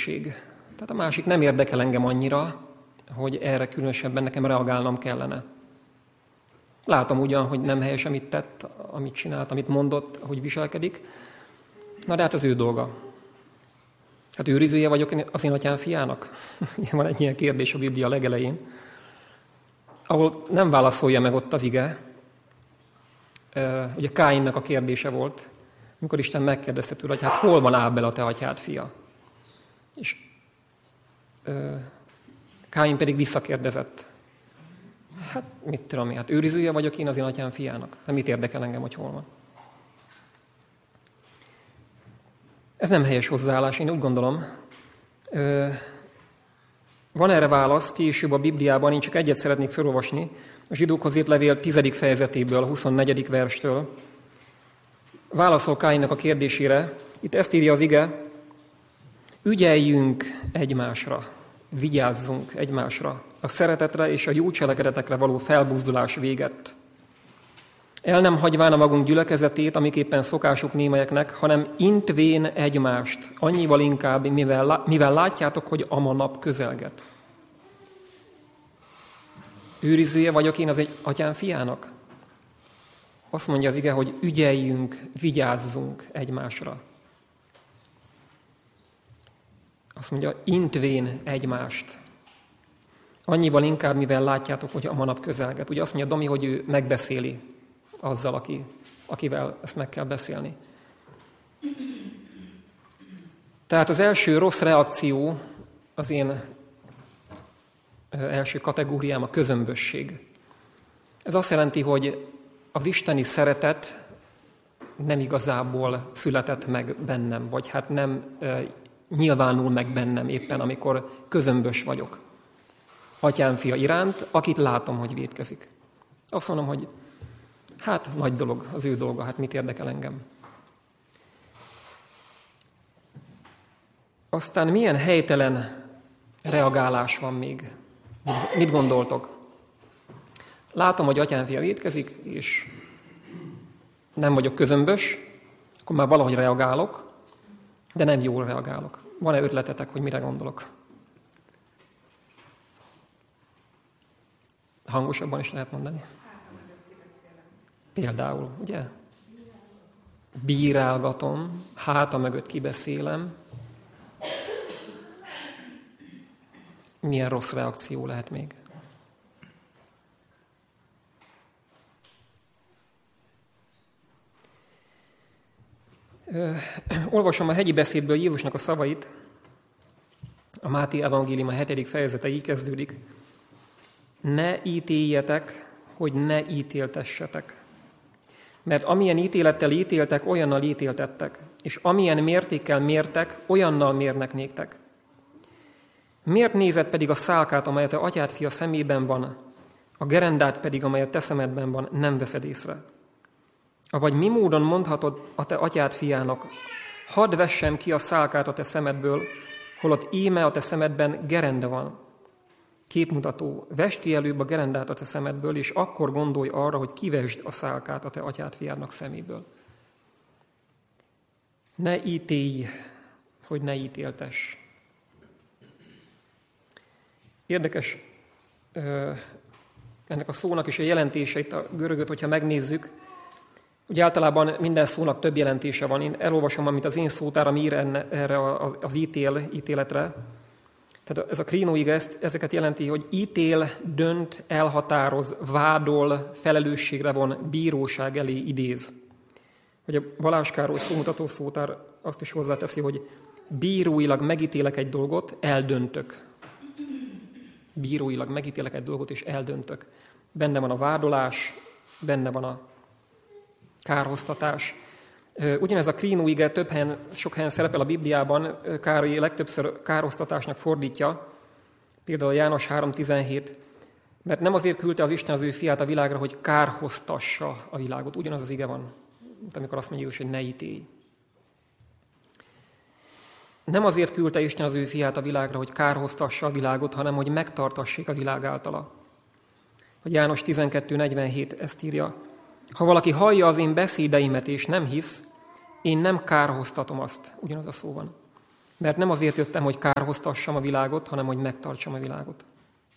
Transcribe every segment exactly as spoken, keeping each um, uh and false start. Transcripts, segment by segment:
kétség. Tehát a másik nem érdekel engem annyira, hogy erre különösebben nekem reagálnom kellene. Látom ugyan, hogy nem helyes, amit tett, amit csinált, amit mondott, hogy viselkedik. Na de hát az ő dolga. Hát őrizője vagyok az én atyám fiának? Van egy ilyen kérdés a Biblia legelején, ahol nem válaszolja meg ott az ige. Ugye Káinnak a kérdése volt, amikor Isten megkérdezte tőle, hogy hát hol van Ábel a te atyád fia? És Káin pedig visszakérdezett. Hát mit tudom én, hát őrizője vagyok én az én atyám fiának. Hát mit érdekel engem, hogy hol van? Ez nem helyes hozzáállás, én úgy gondolom. Van erre válasz, később a Bibliában, én csak egyet szeretnék felolvasni, a Zsidókhoz írt levél tizedik fejezetéből, a huszonnegyedik verstől. Válaszol Káinnak a kérdésére, itt ezt írja az ige, ügyeljünk egymásra, vigyázzunk egymásra, a szeretetre és a jó cselekedetekre való felbuzdulás véget. El nem hagyván a magunk gyülekezetét, amiképpen szokásuk némelyeknek, hanem intvén egymást, annyival inkább, mivel, mivel látjátok, hogy ama nap közelget. Őrizője vagyok én az egy atyám fiának? Azt mondja az ige, hogy ügyeljünk, vigyázzunk egymásra. Azt mondja, intvén egymást. Annyival inkább, mivel látjátok, hogy ama nap közelget. Ugye azt mondja Domi, hogy ő megbeszéli azzal, aki, akivel ezt meg kell beszélni. Tehát az első rossz reakció, az én első kategóriám a közömbösség. Ez azt jelenti, hogy az isteni szeretet nem igazából született meg bennem, vagy hát nem e, nyilvánul meg bennem éppen, amikor közömbös vagyok atyám fia iránt, akit látom, hogy vétkezik. Azt mondom, hogy hát nagy dolog, az ő dolga, hát mit érdekel engem. Aztán milyen helytelen reagálás van még? Mit gondoltok? Látom, hogy atyám fia vétkezik, és nem vagyok közömbös, akkor már valahogy reagálok, de nem jól reagálok. Van-e ötletetek, hogy mire gondolok? Hangosabban is lehet mondani. Például, ugye? Bírálgatom, háta mögött kibeszélem. Milyen rossz reakció lehet még? Olvasom a hegyi beszédből Jézusnak a szavait. A Máté evangélium a hetedik fejezete így kezdődik. Ne ítéljetek, hogy ne ítéltessetek. Mert amilyen ítélettel ítéltek, olyannal ítéltettek, és amilyen mértékkel mértek, olyannal mérnek néktek. Miért nézed pedig a szálkát, amelyet a atyád fia szemében van, a gerendát pedig, amelyet te szemedben van, nem veszed észre? Avagy mi módon mondhatod a te atyád fiának, hadd vessem ki a szálkát a te szemedből, holott íme a te szemedben gerenda van. Képmutató, vesd ki előbb a gerendát a te szemedből, és akkor gondolj arra, hogy kivesd a szálkát a te atyád fiádnak szeméből. Ne ítélj, hogy ne ítéltess. Érdekes ennek a szónak is a jelentéseit, a görögöt, hogyha megnézzük. Ugye általában minden szónak több jelentése van. Én elolvasom, amit az én szótáram ír erre az ítél, ítéletre. Tehát ez a krínoig ezt, ezeket jelenti, hogy ítél, dönt, elhatároz, vádol, felelősségre von, bíróság elé idéz. Vagy a Balázs Károly szómutató szótár azt is hozzáteszi, hogy bíróilag megítélek egy dolgot, eldöntök. Bíróilag megítélek egy dolgot, és eldöntök. Benne van a vádolás, benne van a kárhoztatás. Ugyanez a krínó ige több helyen, sok helyen szerepel a Bibliában, Károly legtöbbször kárhoztatásnak fordítja, például János három tizenhét, mert nem azért küldte az Isten az ő fiát a világra, hogy kárhoztassa a világot. Ugyanaz az ige van, amikor azt mondja Jézus, hogy ne ítélj. Nem azért küldte Isten az ő fiát a világra, hogy kárhoztassa a világot, hanem hogy megtartassék a világ általa. Hogy János tizenkettő negyvenhét ezt írja, ha valaki hallja az én beszédeimet és nem hisz, én nem kárhoztatom azt, ugyanaz a szó van. Mert nem azért jöttem, hogy kárhoztassam a világot, hanem hogy megtartsam a világot.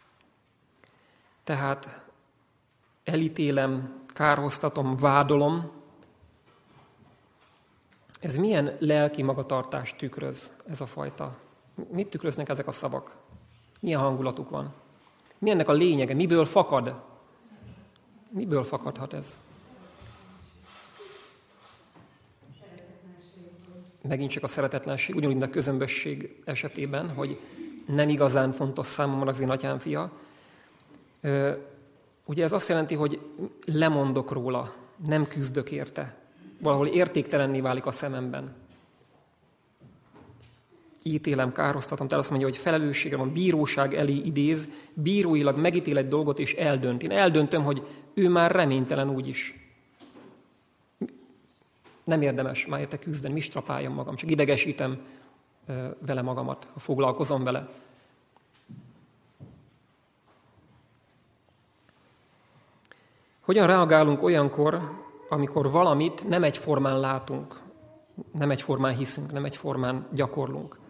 Tehát elítélem, kárhoztatom, vádolom. Ez milyen lelki magatartást tükröz ez a fajta? Mit tükröznek ezek a szavak? Milyen hangulatuk van? Mi ennek a lényege? Miből fakad? Miből fakadhat ez? Megint csak a szeretetlenség, ugyanúgy a közömbösség esetében, hogy nem igazán fontos számomra az én atyám fia. Ugye ez azt jelenti, hogy lemondok róla, nem küzdök érte. Valahol értéktelenné válik a szememben. Ítélem, kárhoztatom, tehát azt mondja, hogy felelősségre van, bíróság elé idéz, bíróilag megítél egy dolgot és eldönt. Én eldöntöm, hogy ő már reménytelen úgyis. Nem érdemes már érte küzdeni, mi strapáljam magam, csak idegesítem vele magamat, ha foglalkozom vele. Hogyan reagálunk olyankor, amikor valamit nem egyformán látunk, nem egyformán hiszünk, nem egyformán gyakorlunk?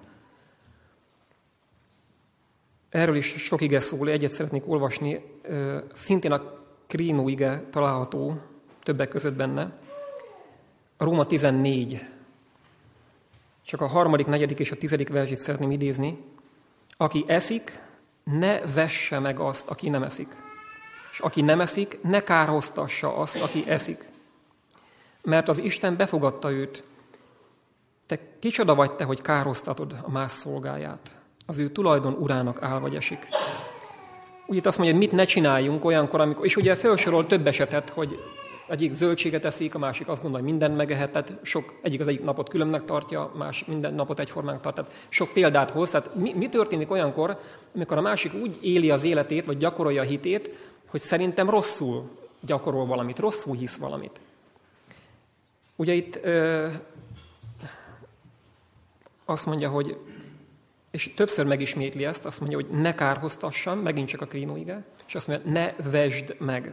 Erről is sok ige szól, egyet szeretnék olvasni, szintén a Krínó ige található többek között benne. A Róma tizennégy, csak a harmadik, negyedik és a tizedik versét szeretném idézni. Aki eszik, ne vesse meg azt, aki nem eszik. És aki nem eszik, ne kárhoztassa azt, aki eszik. Mert az Isten befogadta őt. Te kicsoda vagy te, hogy kárhoztatod a más szolgáját. Az ő tulajdon urának áll vagy esik. Úgy itt azt mondja, hogy mit ne csináljunk olyankor, amikor... És ugye felsorol több esetet, hogy egyik zöldséget eszik, a másik azt mondja, hogy mindent megehet, tehát sok, egyik az egyik napot különnek tartja, másik minden napot egyformán tart. Tehát sok példát hoz. Tehát mi, mi történik olyankor, amikor a másik úgy éli az életét, vagy gyakorolja a hitét, hogy szerintem rosszul gyakorol valamit, rosszul hisz valamit. Ugye itt ö, azt mondja, hogy, és többször megismétli ezt, azt mondja, hogy ne kárhoztassam, megint csak a Krínó ige, és azt mondja, ne vesd meg.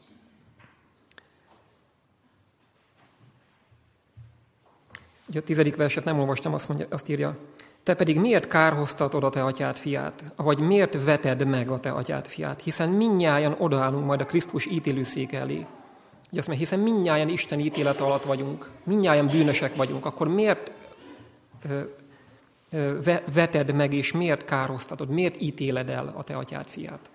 Ugye a tizedik verset nem olvastam, azt, mondja, azt írja, te pedig miért kárhoztatod a te atyád fiát, vagy miért veted meg a te atyád fiát, hiszen mindnyájan odaállunk majd a Krisztus ítélőszéke elé. Ugye azt mondja, hiszen mindnyájan Isten ítélet alatt vagyunk, mindnyájan bűnösek vagyunk, akkor miért ö, ö, veted meg, és miért kárhoztatod, miért ítéled el a te atyád fiát?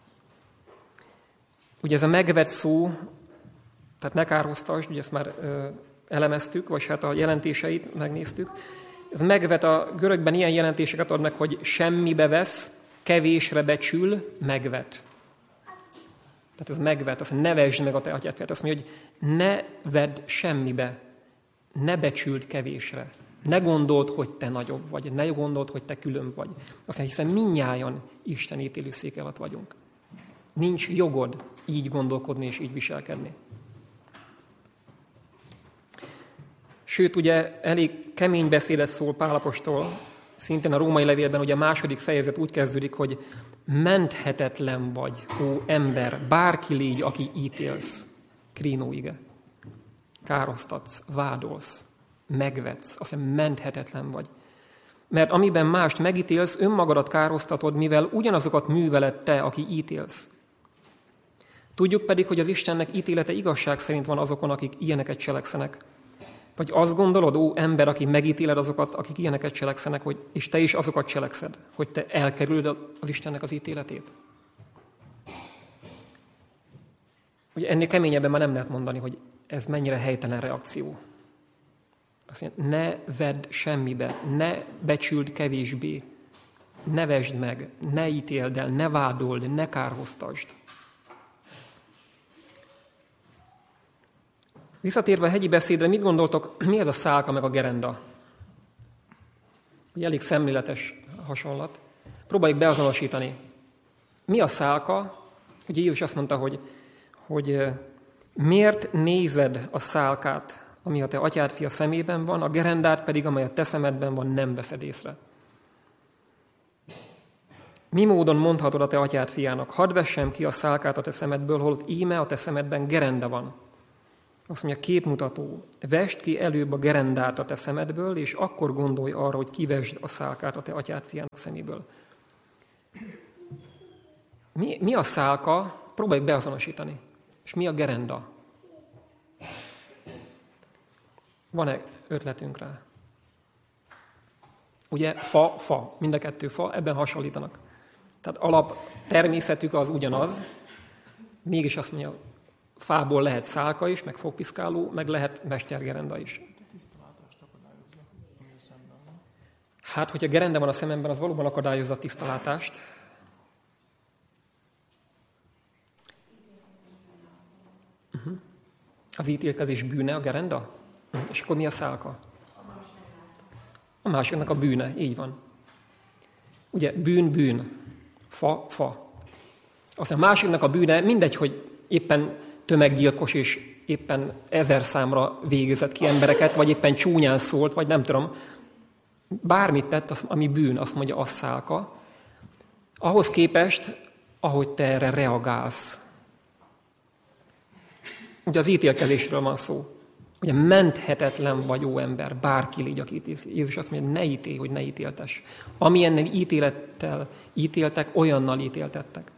Ugye ez a megvett szó, tehát ne kárhoztasd, ugye ezt már ö, elemeztük, vagy hát a jelentéseit megnéztük. Ez megvet, a görögben ilyen jelentéseket ad meg, hogy semmibe vesz, kevésre becsül, megvet. Tehát ez megvet, azt mondja, ne vesd meg a te atyád fiát. Azt mondja, hogy ne vedd semmibe, ne becsüld kevésre. Ne gondold, hogy te nagyobb vagy, ne gondold, hogy te különb vagy. Azt mondja, hiszen mindnyájan Isten ítélőszék alatt vagyunk. Nincs jogod így gondolkodni és így viselkedni. Sőt, ugye elég kemény beszédet szól Pál apostol, szintén a római levélben ugye a második fejezet úgy kezdődik, hogy menthetetlen vagy, ó ember, bárki légy, aki ítélsz. Krínó ige. Károztatsz, vádolsz, megvetsz, azt hiszem menthetetlen vagy. Mert amiben mást megítélsz, önmagadat károztatod, mivel ugyanazokat műveled te, aki ítélsz. Tudjuk pedig, hogy az Istennek ítélete igazság szerint van azokon, akik ilyeneket cselekszenek. Vagy azt gondolod, ó ember, aki megítéled azokat, akik ilyeneket cselekszenek, hogy, és te is azokat cselekszed, hogy te elkerülöd az Istennek az ítéletét? Ugye ennél keményebben már nem lehet mondani, hogy ez mennyire helytelen reakció. Azt mondja, ne vedd semmibe, ne becsüld kevésbé, ne vesd meg, ne ítéld el, ne vádold, ne kárhoztasd. Visszatérve a hegyi beszédre, mit gondoltok, mi ez a szálka meg a gerenda? Ugye elég szemléletes hasonlat. Próbáljuk beazonosítani. Mi a szálka? Ugye Jézus azt mondta, hogy, hogy miért nézed a szálkát, ami a te atyád fia szemében van, a gerendát pedig, amely a te szemedben van, nem veszed észre. Mi módon mondhatod a te atyád fiának, hadd vessem ki a szálkát a te szemedből, holott íme a te szemedben gerenda van. Azt mondja, képmutató, vesd ki előbb a gerendát a te szemedből, és akkor gondolj arra, hogy kivesd a szálkát a te atyád fiának szeméből. Mi, mi a szálka? Próbáljuk beazonosítani. És mi a gerenda? Van-e ötletünk rá? Ugye fa, fa, mind a kettő fa, ebben hasonlítanak. Tehát alap természetük az ugyanaz, mégis azt mondja, fából lehet szálka is, meg fogpiszkáló, meg lehet mestergerenda is. Hát, hogyha gerenda van a szememben, az valóban akadályozza a tisztalátást. Uh-huh. Az ítélkezés bűne a gerenda? Uh-huh. És akkor mi a szálka? A másiknak a bűne, így van. Ugye bűn, bűn, fa, fa. Aztán a másiknak a bűne, mindegy, hogy éppen tömeggyilkos és éppen ezer számra végezett ki embereket, vagy éppen csúnyán szólt, vagy nem tudom, bármit tett, az, ami bűn, azt mondja, az szálka. Ahhoz képest, ahogy te erre reagálsz. Ugye az ítélkezésről van szó. Ugye menthetetlen vagy, ó ember, bárki légy, akit Jézus azt mondja, ne ítélj, hogy ne ítéltess. Amilyennel ítélettel ítéltek, olyannal ítéltettek.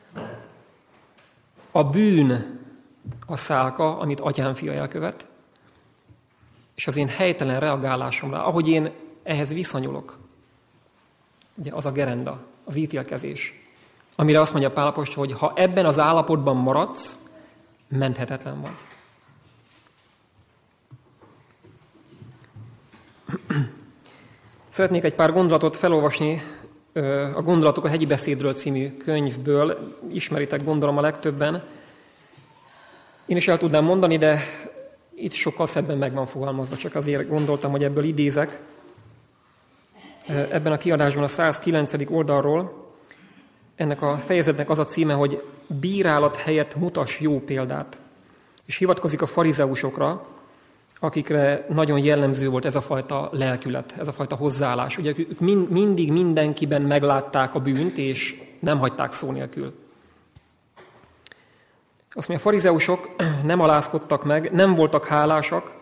A bűn a szálka, amit atyám fia elkövet, és az én helytelen reagálásomra, ahogy én ehhez viszonyulok, ugye az a gerenda, az ítélkezés, amire azt mondja Pál apostol, hogy ha ebben az állapotban maradsz, menthetetlen vagy. Szeretnék egy pár gondolatot felolvasni a Gondolatok a hegyi beszédről című könyvből. Ismeritek, gondolom, a legtöbben. Én is el tudnám mondani, de itt sokkal szebben meg van fogalmazva, csak azért gondoltam, hogy ebből idézek. Ebben a kiadásban a száz kilencedik oldalról ennek a fejezetnek az a címe, hogy bírálat helyett mutass jó példát. És hivatkozik a farizeusokra, akikre nagyon jellemző volt ez a fajta lelkület, ez a fajta hozzáállás. Ugye ők mindig mindenkiben meglátták a bűnt, és nem hagyták szó nélkül. Azt mondja, a farizeusok nem alázkodtak meg, nem voltak hálásak,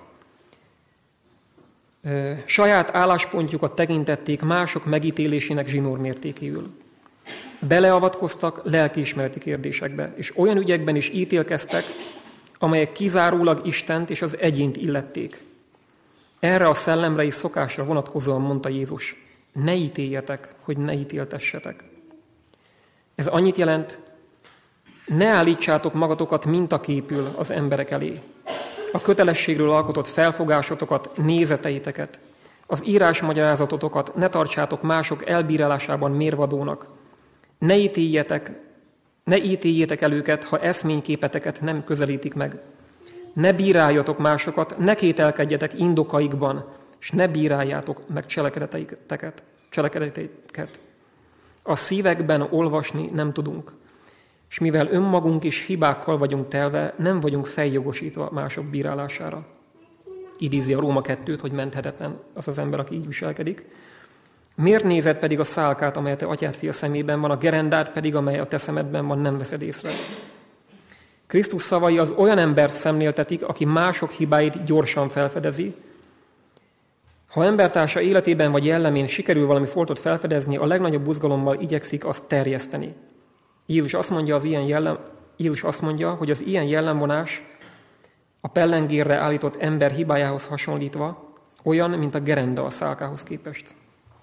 saját álláspontjukat tekintették mások megítélésének zsinórmértékéül. Beleavatkoztak lelkiismereti kérdésekbe, és olyan ügyekben is ítélkeztek, amelyek kizárólag Istent és az egyént illették. Erre a szellemre és szokásra vonatkozóan mondta Jézus, ne ítéljetek, hogy ne ítéltessetek. Ez annyit jelent, ne állítsátok magatokat mintaképül az emberek elé. A kötelességről alkotott felfogásotokat, nézeteiteket, az írásmagyarázatotokat ne tartsátok mások elbírálásában mérvadónak. Ne ítéljetek, ne ítéljétek el őket, ha eszményképeteket nem közelítik meg. Ne bíráljatok másokat, ne kételkedjetek indokaikban, és ne bíráljátok meg cselekedeteiket. cselekedeteiket. A szívekben olvasni nem tudunk, és mivel önmagunk is hibákkal vagyunk telve, nem vagyunk feljogosítva mások bírálására. Idézi a Róma kettőt, hogy menthetetlen az az ember, aki így viselkedik. Miért nézed pedig a szálkát, amely a te atyád fia szemében van, a gerendát pedig, amely a te szemedben van, nem veszed észre? Krisztus szavai az olyan ember szemléltetik, aki mások hibáit gyorsan felfedezi. Ha embertársa életében vagy jellemén sikerül valami foltot felfedezni, a legnagyobb buzgalommal igyekszik azt terjeszteni. Jézus azt mondja, az ilyen jellem, Jézus azt mondja, hogy az ilyen jellemvonás a pellengérre állított ember hibájához hasonlítva olyan, mint a gerenda a szálkához képest.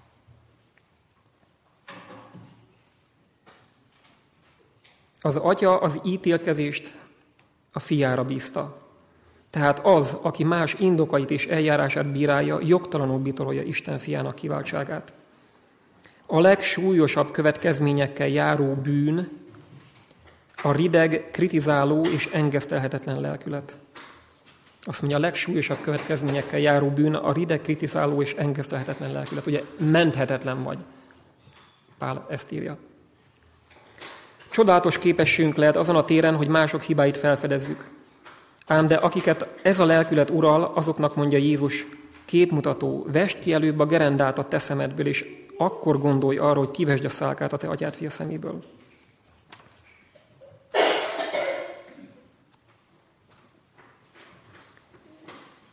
Az atya az ítélkezést a fiára bízta. Tehát az, aki más indokait és eljárását bírálja, jogtalanul bitolja Isten fiának kiváltságát. A legsúlyosabb következményekkel járó bűn a rideg, kritizáló és engesztelhetetlen lelkület. Azt mondja, a legsúlyosabb következményekkel járó bűn a rideg, kritizáló és engesztelhetetlen lelkület. Ugye menthetetlen vagy. Pál ezt írja. Csodálatos képességünk lehet azon a téren, hogy mások hibáit felfedezzük. Ám de akiket ez a lelkület ural, azoknak mondja Jézus, képmutató, vesd ki előbb a gerendát a te szemedből, és akkor gondolj arra, hogy kivesd a szálkát a te atyád fia szeméből.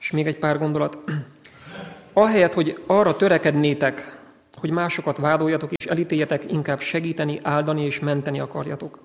És még egy pár gondolat. Ahelyett, hogy arra törekednétek, hogy másokat vádoljatok és elítéljetek, inkább segíteni, áldani és menteni akarjatok.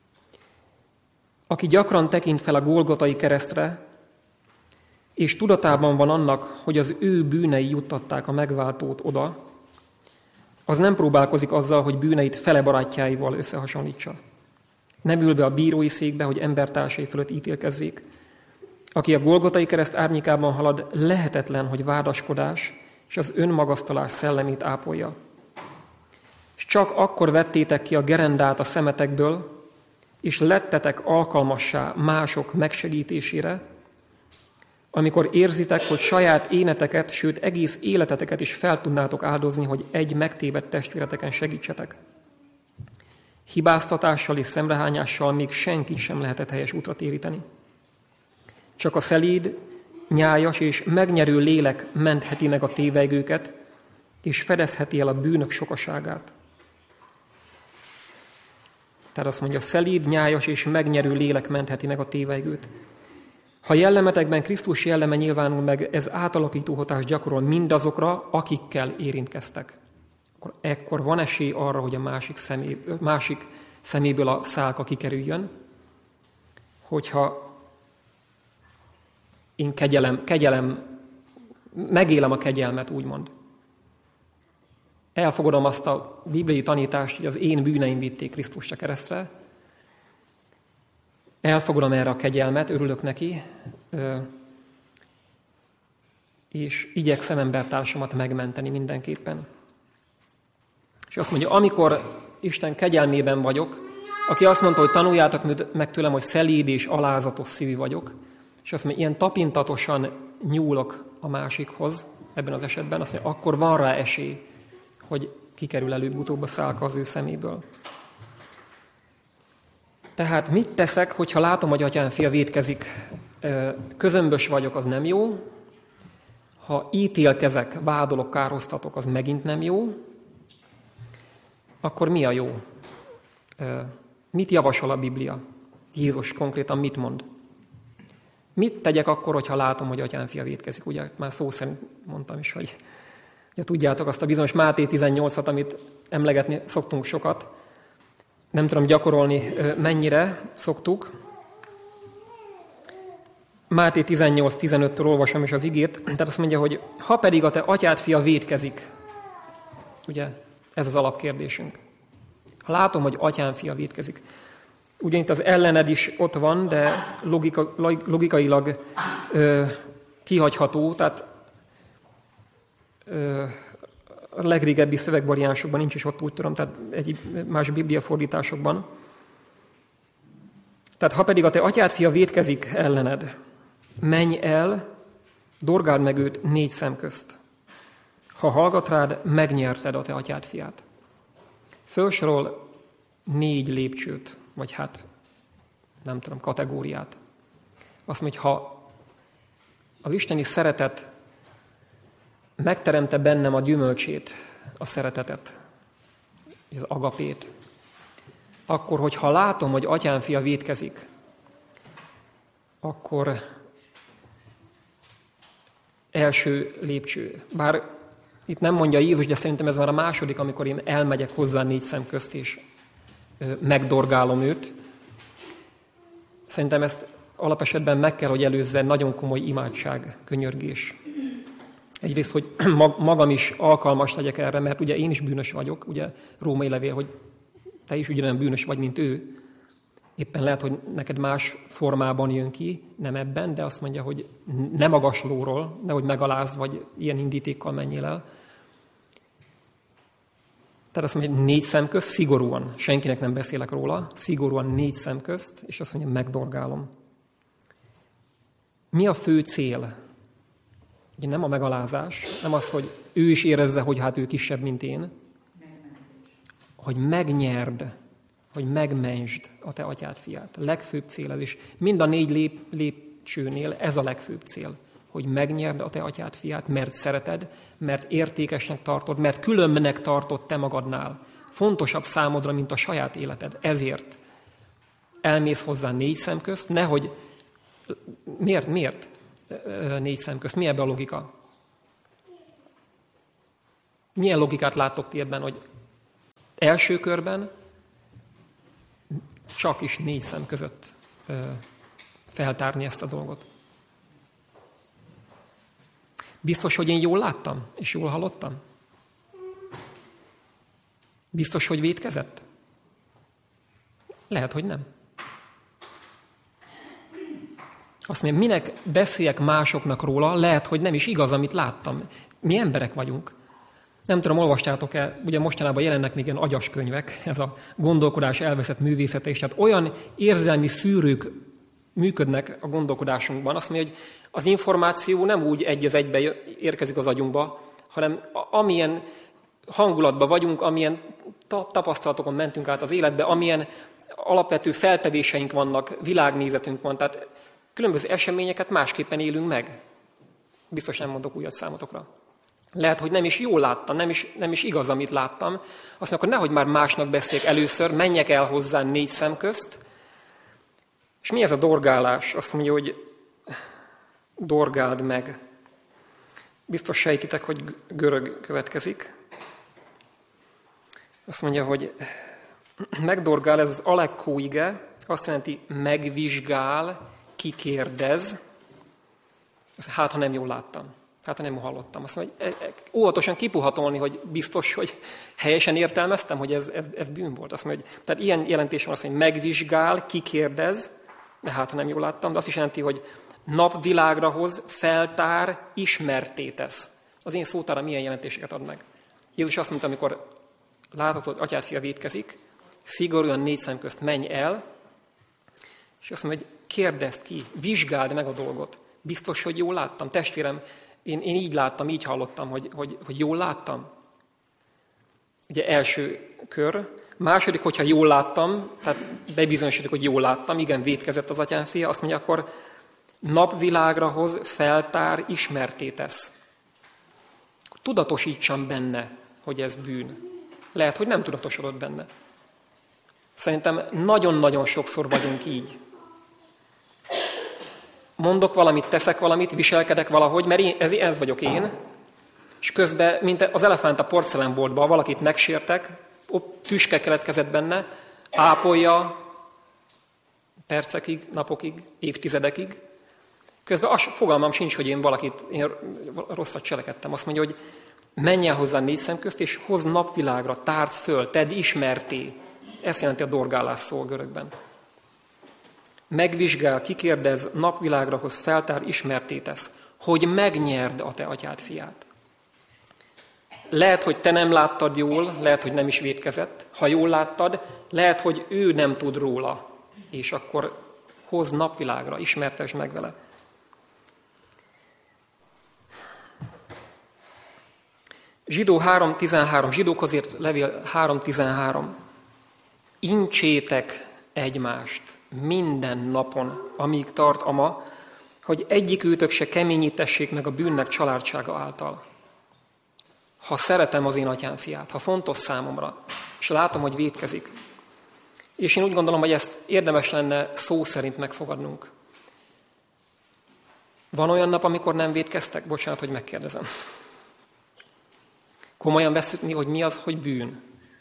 Aki gyakran tekint fel a Golgotai keresztre, és tudatában van annak, hogy az ő bűnei juttatták a megváltót oda, az nem próbálkozik azzal, hogy bűneit fele barátjáival összehasonlítsa. Nem ül be a bírói székbe, hogy embertársai fölött ítélkezzék. Aki a Golgotai kereszt árnyékában halad, lehetetlen, hogy vádaskodás és az önmagasztalás szellemét ápolja. És csak akkor vettétek ki a gerendát a szemetekből, és lettetek alkalmassá mások megsegítésére, amikor érzitek, hogy saját éneteket, sőt egész életeteket is fel tudnátok áldozni, hogy egy megtévedt testvéreteken segítsetek. Hibáztatással és szemrehányással még senkit sem lehetett helyes útra téríteni. Csak a szelíd, nyájas és megnyerő lélek mentheti meg a tévegőket, és fedezheti el a bűnök sokaságát. Tehát azt mondja, szelíd, nyájas és megnyerő lélek mentheti meg a tévegőt. Ha jellemetekben Krisztus jelleme nyilvánul meg, ez átalakító hatást gyakorol mindazokra, akikkel érintkeztek. Akkor ekkor van esély arra, hogy a másik, szemé, másik szeméből a szálka kikerüljön, hogyha én kegyelem, kegyelem, megélem a kegyelmet, úgymond. Elfogadom azt a bibliai tanítást, hogy az én bűneim vitték Krisztust a keresztre. Elfogadom erre a kegyelmet, örülök neki, és igyekszem embertársamat megmenteni mindenképpen. És azt mondja, amikor Isten kegyelmében vagyok, aki azt mondta, hogy tanuljátok meg tőlem, hogy szelíd és alázatos szívű vagyok, és azt mondja, ilyen tapintatosan nyúlok a másikhoz ebben az esetben, azt mondja, akkor van rá esély, hogy kikerül előbb-utóbb a szálka az ő szeméből. Tehát mit teszek, hogyha látom, hogy atyám fia vétkezik, közömbös vagyok, az nem jó. Ha ítélkezek, vádolok, károsztatok, az megint nem jó. Akkor mi a jó? Mit javasol a Biblia? Jézus konkrétan mit mond? Mit tegyek akkor, hogyha látom, hogy atyám fia vétkezik? Ugye már szó szerint mondtam is, hogy ugye tudjátok azt a bizonyos Máté tizennyolcat, amit emlegetni szoktunk sokat. Nem tudom gyakorolni, mennyire szoktuk. Máté tizennyolc tizenöttől olvasom is az igét. Tehát azt mondja, hogy ha pedig a te atyád fia vétkezik, ugye ez az alapkérdésünk. Ha látom, hogy atyám fia vétkezik, ugye itt az ellened is ott van, de logika, logikailag ö, kihagyható, tehát ö, a legrégebbi szövegvariánsokban nincs is ott, úgy tudom, tehát egy más bibliafordításokban. Tehát ha pedig a te atyád fia vétkezik ellened, menj el, dorgáld meg őt négy szem közt. Ha hallgat rád, megnyerted a te atyád fiát. Fölsorol négy lépcsőt, vagy hát nem tudom, kategóriát. Azt mondja, hogy ha az isteni szeretet megteremte bennem a gyümölcsét, a szeretetet, az agapét, akkor, hogyha látom, hogy atyám fia vétkezik, akkor első lépcső. Bár itt nem mondja Jézus, de szerintem ez már a második, amikor én elmegyek hozzá négy szem közt, és megdorgálom őt. Szerintem ezt alapesetben meg kell, hogy előzze nagyon komoly imádság, könyörgés. Egyrészt, hogy magam is alkalmas legyek erre, mert ugye én is bűnös vagyok, ugye római levél, hogy te is ugyanolyan bűnös vagy, mint ő. Éppen lehet, hogy neked más formában jön ki, nem ebben, de azt mondja, hogy ne magaslóról, nehogy megalázd, vagy ilyen indítékkal menjél el. Tehát azt mondja, hogy négy szem közt, szigorúan, senkinek nem beszélek róla, szigorúan négy szem közt, és azt mondja, megdorgálom. Mi a fő cél? Ugye nem a megalázás, nem az, hogy ő is érezze, hogy hát ő kisebb, mint én, hogy megnyerd, hogy megmentsd a te atyád fiát. A legfőbb cél ez is. Mind a négy lép, lépcsőnél ez a legfőbb cél, hogy megnyerd a te atyád fiát, mert szereted, mert értékesnek tartod, mert különbnek tartod te magadnál. Fontosabb számodra, mint a saját életed. Ezért elmész hozzá négy szem közt, nehogy... Miért? Miért? négy szem közt. Mi ebben a logika? Milyen logikát láttok ti ebben, hogy első körben csak is négy szem között feltárni ezt a dolgot? Biztos, hogy én jól láttam, és jól hallottam? Biztos, hogy vétkezett? Lehet, hogy nem. Azt mondja, minek beszéljek másoknak róla, lehet, hogy nem is igaz, amit láttam. Mi emberek vagyunk. Nem tudom, olvastátok-e, ugye mostanában jelennek még ilyen agyas könyvek, ez a gondolkodás elveszett művészete is, tehát olyan érzelmi szűrők működnek a gondolkodásunkban. Azt mondja, hogy az információ nem úgy egy az egybe érkezik az agyunkba, hanem amilyen hangulatban vagyunk, amilyen tapasztalatokon mentünk át az életbe, amilyen alapvető feltevéseink vannak, világnézetünk van, tehát különböző eseményeket másképpen élünk meg. Biztos nem mondok újat számotokra. Lehet, hogy nem is jól láttam, nem is, nem is igaz, amit láttam. Azt mondja, akkor nehogy már másnak beszéljek először, menjek el hozzá négy szem közt. És mi ez a dorgálás? Azt mondja, hogy dorgáld meg. Biztos sejtitek, hogy görög következik. Azt mondja, hogy megdorgál, ez az alekkó ige, azt jelenti megvizsgál, kikérdez. Hát, ha nem jól láttam. Hát, ha nem hallottam. Azt mondja, hogy óvatosan kipuhatolni, hogy biztos, hogy helyesen értelmeztem, hogy ez, ez, ez bűn volt. Azt mondja, hogy, tehát ilyen jelentés van azt, hogy megvizsgál, kikérdez, de hát, ha nem jól láttam, de azt is jelenti, hogy napvilágra hoz, feltár, ismertté tesz. Az én szótára milyen jelentéseket ad meg. Jézus azt mondta, amikor látod, hogy atyád fia vétkezik, szigorúan négy szem közt menj el, és azt mondja, hogy kérdezd ki, vizsgáld meg a dolgot. Biztos, hogy jól láttam. Testvérem, én, én így láttam, így hallottam, hogy, hogy, hogy jól láttam. Ugye első kör. Második, hogyha jól láttam, tehát bebizonyosodok, hogy jól láttam, igen, vétkezett az atyám fia, azt mondja, akkor napvilágra hoz, feltár, ismertté tesz. Tudatosítsam benne, hogy ez bűn. Lehet, hogy nem tudatosodott benne. Szerintem nagyon-nagyon sokszor vagyunk így. Mondok valamit, teszek valamit, viselkedek valahogy, mert én, ez, ez vagyok én, és közben, mint az elefánt a porcelánboltban, valakit megsértek, ott tüske keletkezett benne, ápolja percekig, napokig, évtizedekig. Közben az fogalmam sincs, hogy én valakit, én rosszat cselekedtem. Azt mondja, hogy menj el hozzá négy szem közt, és hoz napvilágra, tárd föl, tedd ismerté. Ezt jelenti a dorgálás szó a görögben. Megvizsgál, kikérdez, napvilágra hoz, feltár, ismerté tesz, hogy megnyerd a te atyád fiát. Lehet, hogy te nem láttad jól, lehet, hogy nem is vétkezett. Ha jól láttad, lehet, hogy ő nem tud róla, és akkor hoz napvilágra, ismertesd meg vele. Zsidó három tizenhárom, Zsidókhoz írt levél három tizenhárom. Incsétek egymást minden napon, amíg tart a ma, hogy egyikőtök se keményítessék meg a bűnnek családsága által. Ha szeretem az én atyám fiát, ha fontos számomra, és látom, hogy vétkezik, és én úgy gondolom, hogy ezt érdemes lenne szó szerint megfogadnunk. Van olyan nap, amikor nem vétkeztek? Bocsánat, hogy megkérdezem. Komolyan vesszük mi, hogy mi az, hogy bűn.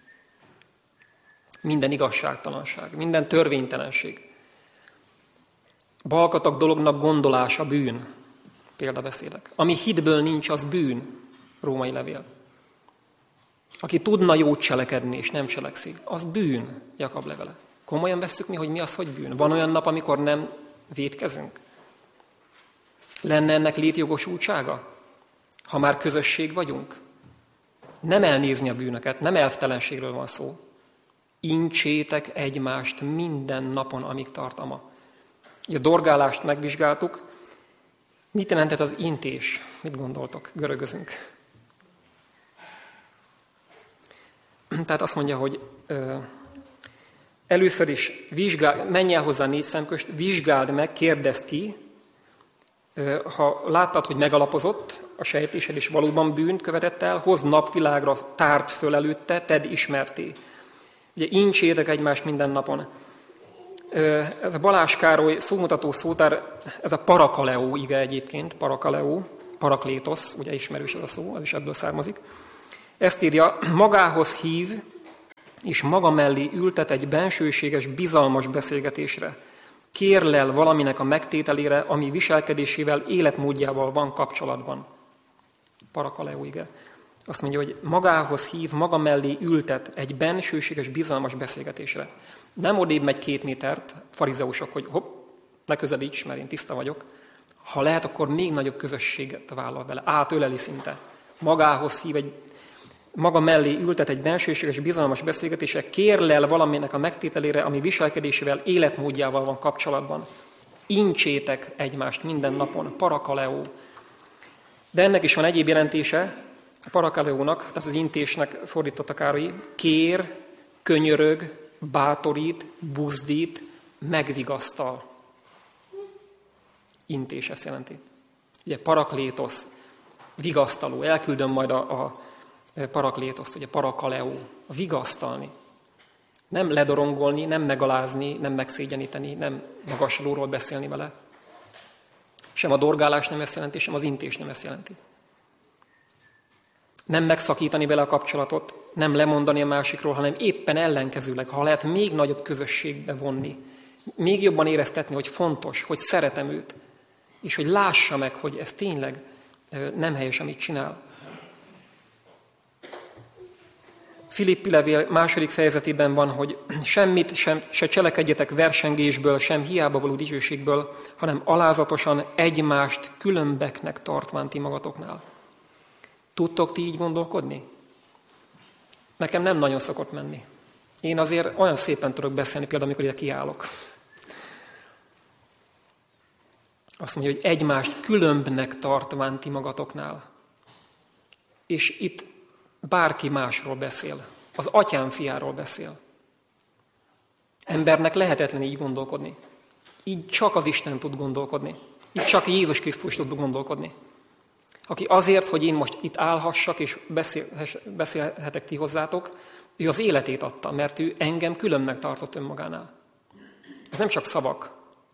Minden igazságtalanság, minden törvénytelenség. Balkatak dolognak gondolása bűn. Példabeszédek. Ami hitből nincs, az bűn. Római levél. Aki tudna jót cselekedni, és nem cselekszik, az bűn. Jakab levele. Komolyan vesszük mi, hogy mi az, hogy bűn. Van olyan nap, amikor nem vétkezünk? Lenne ennek létjogosultsága? Ha már közösség vagyunk? Nem elnézni a bűnöket, nem elvtelenségről van szó. Incsétek egymást minden napon, amíg tart a ma. A dorgálást megvizsgáltuk. Mit jelentett az intés? Mit gondoltok? Görögözünk. Tehát azt mondja, hogy ö, először is vizsgál, menj el hozzá négy szem közt, vizsgáld meg, kérdezd ki. Ö, ha láttad, hogy megalapozott a sejtésed, és valóban bűnt követett el, hozd napvilágra, tárd föl előtte, tedd ismerté. Ugye incsétek egymást minden napon. Ez a Balázs Károly szómutató szótár, ez a parakaleó ige egyébként, parakaleó, paraklétosz, ugye ismerős ez a szó, az is ebből származik. Ezt írja, magához hív, és maga mellé ültet egy bensőséges, bizalmas beszélgetésre. Kérlel valaminek a megtételére, ami viselkedésével, életmódjával van kapcsolatban. Parakaleó ige. Azt mondja, hogy magához hív, maga mellé ültet egy bensőséges, bizalmas beszélgetésre. Nem odébb megy két métert, farizeusok, hogy hopp, ne közelíts, mert én tiszta vagyok. Ha lehet, akkor még nagyobb közösséget vállal vele, átöleli szinte. Magához hív, egy, maga mellé ültet egy bensőséges, bizalmas beszélgetésre, kérlel valaminek a megtételére, ami viselkedésével, életmódjával van kapcsolatban. Incsétek egymást minden napon, parakaleó. De ennek is van egyéb jelentése, a parakaleónak, tehát az intésnek fordította Károly, kér, könyörög, bátorít, buzdít, megvigasztal. Intés ezt jelenti. Ugye paraklétosz, vigasztaló, elküldöm majd a, a paraklétoszt, ugye parakaleó, vigasztalni. Nem ledorongolni, nem megalázni, nem megszégyeníteni, nem magaslóról beszélni vele. Sem a dorgálás nem ezt jelenti, sem az intés nem ezt jelenti. Nem megszakítani vele a kapcsolatot, nem lemondani a másikról, hanem éppen ellenkezőleg, ha lehet még nagyobb közösségbe vonni, még jobban éreztetni, hogy fontos, hogy szeretem őt, és hogy lássa meg, hogy ez tényleg nem helyes, amit csinál. Filippi levél második fejezetében van, hogy semmit sem, se cselekedjetek versengésből, sem hiába való dicsőségből, hanem alázatosan egymást különbeknek tartván ti magatoknál. Tudtok ti így gondolkodni? Nekem nem nagyon szokott menni. Én azért olyan szépen tudok beszélni, például amikor ide kiállok. Azt mondja, hogy egymást különbnek tartván ti magatoknál. És itt bárki másról beszél. Az atyám fiáról beszél. Embernek lehetetlen így gondolkodni. Így csak az Isten tud gondolkodni. Így csak Jézus Krisztus tud gondolkodni. Aki azért, hogy én most itt állhassak és beszélhetek ti hozzátok, ő az életét adta, mert ő engem különnek tartott önmagánál. Ez nem csak szavak.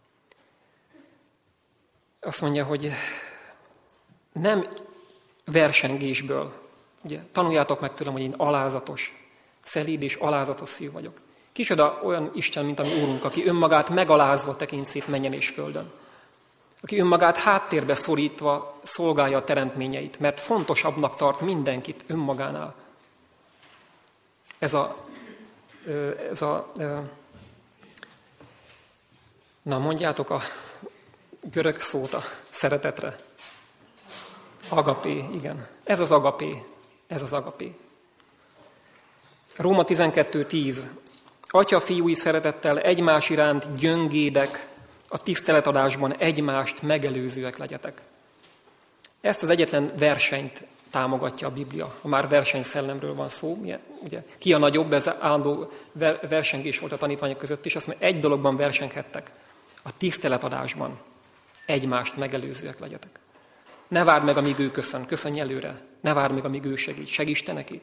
Azt mondja, hogy nem versengésből. Ugye, tanuljátok meg tőlem, hogy én alázatos, szelíd és alázatos szív vagyok. Kicsoda olyan Isten, mint a mi Úrunk, aki önmagát megalázva tekint szét mennyen és földön. Aki önmagát háttérbe szorítva szolgálja a teremtményeit, mert fontosabbnak tart mindenkit önmagánál. Ez a, ez a na mondjátok a görög szót a szeretetre. Agapé, igen. Ez az agapé. Ez az agapé. Róma tizenkettő tíz. Atya fiúi szeretettel egymás iránt gyöngédek, a tiszteletadásban egymást megelőzőek legyetek. Ezt az egyetlen versenyt támogatja a Biblia, ha már versenyszellemről van szó. Ugye, ki a nagyobb, ez állandó versengés volt a tanítványok között is, azt mondja, egy dologban versenghettek, a tiszteletadásban egymást megelőzőek legyetek. Ne várd meg, amíg ő köszön, köszönj előre. Ne várd meg, amíg ő segít, segíts te neki.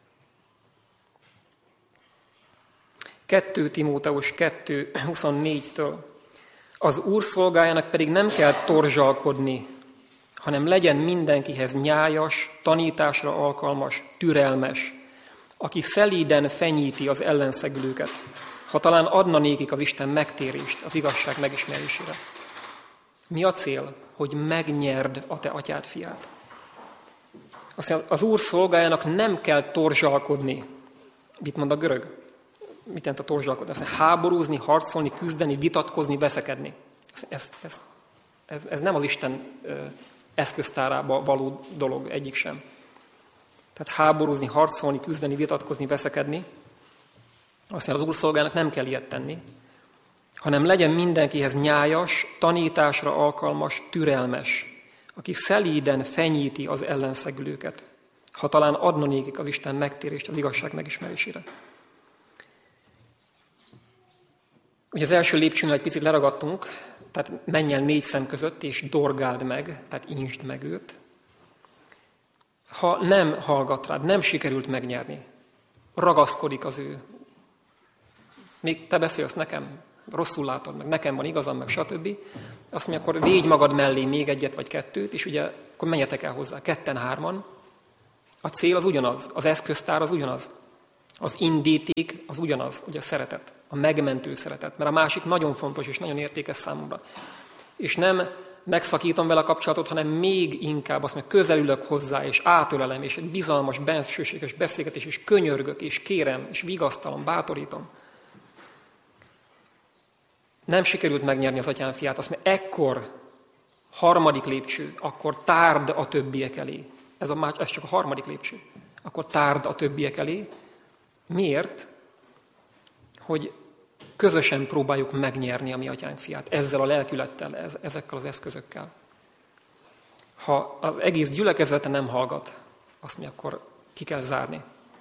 kettő Timóteus kettő huszonnégytől. Az Úr szolgájának pedig nem kell torzsalkodni, hanem legyen mindenkihez nyájas, tanításra alkalmas, türelmes, aki szelíden fenyíti az ellenszegülőket, ha talán adna nékik az Isten megtérést az igazság megismerésére. Mi a cél? Hogy megnyerd a te atyád fiát. Azt mondja, az Úr szolgájának nem kell torzsalkodni. Mit mond a görög? Mit jelent a torzsalkodni? Azt mondja, háborúzni, harcolni, küzdeni, vitatkozni, veszekedni. Ez, ez, ez, ez nem az Isten eszköztárába való dolog, egyik sem. Tehát háborúzni, harcolni, küzdeni, vitatkozni, veszekedni. Azt mondja, az Úr szolgájának nem kell ilyet tenni, hanem legyen mindenkihez nyájas, tanításra alkalmas, türelmes, aki szelíden fenyíti az ellenszegülőket, ha talán adna nékik az Isten megtérést az igazság megismerésére. Ugye az első lépcsőnél egy picit leragadtunk, tehát menj el négy szem között, és dorgáld meg, tehát insd meg őt. Ha nem hallgat rád, nem sikerült megnyerni, ragaszkodik az ő. Még te beszélsz nekem, rosszul látod, meg nekem van igazam, meg stb. Azt mondja, akkor védj magad mellé még egyet vagy kettőt, és ugye akkor menjetek el hozzá, ketten, hárman. A cél az ugyanaz, az eszköztár az ugyanaz. Az indíték az ugyanaz, ugye a szeretet, a megmentő szeretet, mert a másik nagyon fontos és nagyon értékes számomra. És nem megszakítom vele a kapcsolatot, hanem még inkább azt mondja, közelülök hozzá, és átölelem, és egy bizalmas, bensőséges beszélgetés, és könyörgök, és kérem, és vigasztalom, bátorítom. Nem sikerült megnyerni az atyám fiát, azt mondja, ekkor, harmadik lépcső, akkor tárd a többiek elé. Ez, a, ez csak a harmadik lépcső. Akkor tárd a többiek elé. Miért? Hogy közösen próbáljuk megnyerni a mi atyánk fiát. Ezzel a lelkülettel, ez, ezekkel az eszközökkel. Ha az egész gyülekezete nem hallgat, azt mondja, akkor ki kell zárni.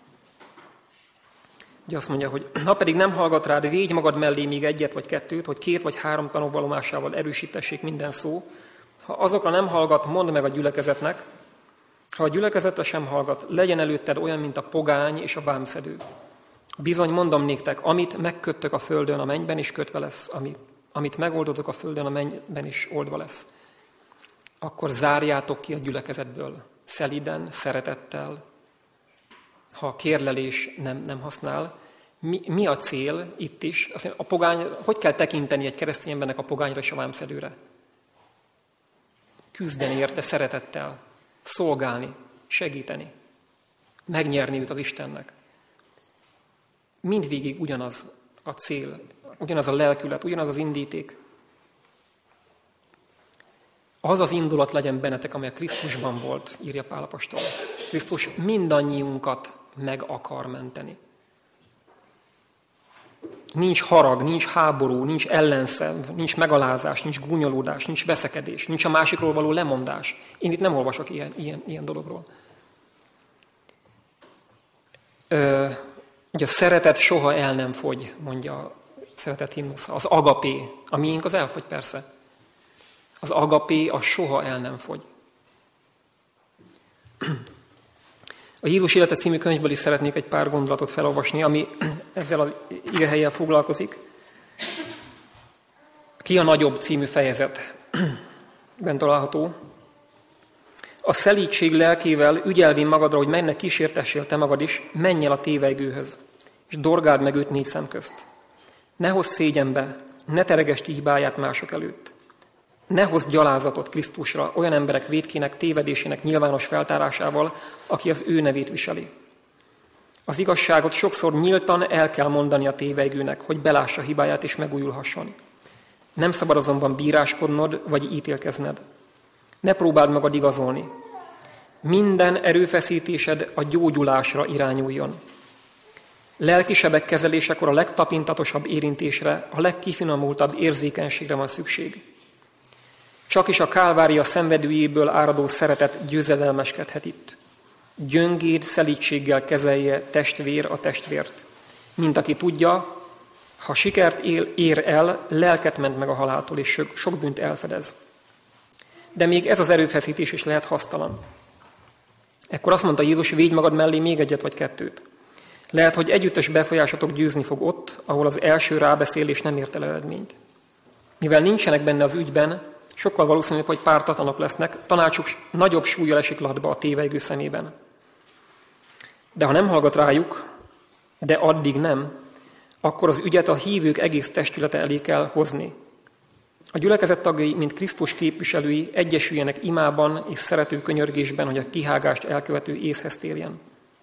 Ugye azt mondja, hogy ha pedig nem hallgat rád, védj magad mellé még egyet vagy kettőt, hogy két vagy három tanúvallomásával erősítessék minden szó. Ha azokra nem hallgat, mondd meg a gyülekezetnek. Ha a gyülekezetre sem hallgat, legyen előtted olyan, mint a pogány és a vámszedő. Bizony mondom néktek, amit megköttök a földön, a mennyben is kötve lesz, amit, amit megoldotok a földön, a mennyben is oldva lesz. Akkor zárjátok ki a gyülekezetből, szeliden, szeretettel, ha kérlelés nem, nem használ. Mi, mi a cél itt is? Azt mondja, a pogány, hogy kell tekinteni egy keresztény embernek a pogányra és a vámszedőre? Küzdeni érte szeretettel, szolgálni, segíteni, megnyerni őt az Istennek. Mindvégig ugyanaz a cél, ugyanaz a lelkület, ugyanaz az indíték. Az az indulat legyen bennetek, amely a Krisztusban volt, írja Pál apostol. Krisztus mindannyiunkat meg akar menteni. Nincs harag, nincs háború, nincs ellenszenv, nincs megalázás, nincs gúnyolódás, nincs veszekedés, nincs a másikról való lemondás. Én itt nem olvasok ilyen, ilyen, ilyen dologról. Ö, ugye a szeretet soha el nem fogy, mondja a szeretet himnusza. Az agapé, a miénk az elfogy persze. Az agapé, az soha el nem fogy. A Jézus élete című könyvből is szeretnék egy pár gondolatot felolvasni, ami ezzel az igehellyel foglalkozik. Ki a nagyobb című fejezetben található. A szelídség lelkével ügyelvén magadra, hogy mennek kísértessél te magad is, menj el a tévejgőhöz, és dorgáld meg őt négy szem közt. Ne hozz szégyenbe, ne teregesd ki hibáját mások előtt. Ne hozz gyalázatot Krisztusra olyan emberek vétkének, tévedésének nyilvános feltárásával, aki az ő nevét viseli. Az igazságot sokszor nyíltan el kell mondani a tévejgőnek, hogy belássa hibáját és megújulhasson. Nem szabad azonban bíráskodnod vagy ítélkezned. Ne próbáld magad igazolni. Minden erőfeszítésed a gyógyulásra irányuljon. Lelkisebek kezelésekor a legtapintatosabb érintésre, a legkifinomultabb érzékenységre van szükség. Csak is a Kálvária szenvedőjéből áradó szeretet győzedelmeskedhet itt. Gyöngéd szelídséggel kezelje testvér a testvért. Mint aki tudja, ha sikert él, ér el, lelket ment meg a haláltól, és sok, sok bűnt elfedez. De még ez az erőfeszítés is lehet hasztalan. Ekkor azt mondta Jézus, védj magad mellé még egyet vagy kettőt. Lehet, hogy együttes befolyásotok győzni fog ott, ahol az első rábeszélés nem ért el eredményt. Mivel nincsenek benne az ügyben, sokkal valószínűbb, hogy pártatlanok lesznek, tanácsuk nagyobb súllyal esik latba a tévejgő szemében. De ha nem hallgat rájuk, de addig nem, akkor az ügyet a hívők egész testülete elé kell hozni. A gyülekezet tagjai, mint Krisztus képviselői, egyesüljenek imában és szerető könyörgésben, hogy a kihágást elkövető észhez térjen.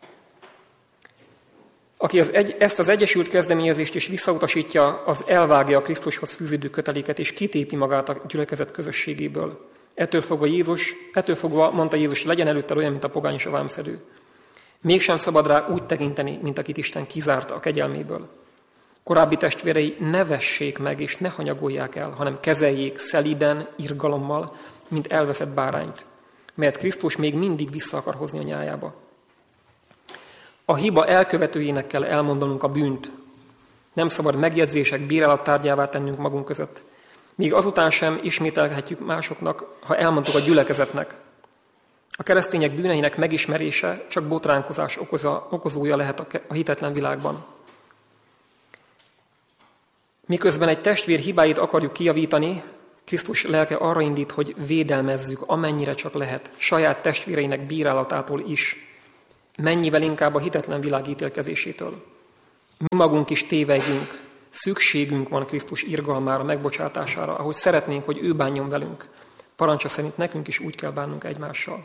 Aki az egy, ezt az egyesült kezdeményezést is visszautasítja, az elvágja a Krisztushoz fűződő köteléket, és kitépi magát a gyülekezet közösségéből. Ettől fogva, Jézus, ettől fogva mondta Jézus, legyen előtte olyan, mint a pogány és a vámszedő. Mégsem szabad rá úgy tekinteni, mint akit Isten kizárta a kegyelméből. Korábbi testvérei ne vessék meg, és ne hanyagolják el, hanem kezeljék szelíden, irgalommal, mint elveszett bárányt, melyet Krisztus még mindig vissza akar hozni a nyájába. A hiba elkövetőjének kell elmondanunk a bűnt. Nem szabad megjegyzések bírálattárgyává tennünk magunk között. Még azután sem ismételhetjük másoknak, ha elmondtuk a gyülekezetnek. A keresztények bűneinek megismerése csak botránkozás okoza, okozója lehet a hitetlen világban. Miközben egy testvér hibáit akarjuk kijavítani, Krisztus lelke arra indít, hogy védelmezzük, amennyire csak lehet, saját testvéreinek bírálatától is, mennyivel inkább a hitetlen világ ítélkezésétől. Mi magunk is tévegünk, szükségünk van Krisztus irgalmára, megbocsátására, ahogy szeretnénk, hogy ő bánjon velünk. Parancsa szerint nekünk is úgy kell bánnunk egymással.